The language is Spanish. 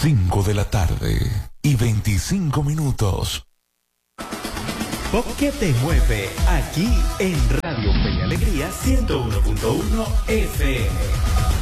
5 de la tarde y 25 minutos. ¿Por qué te mueve aquí en Radio Fe y Alegría 101.1 FM?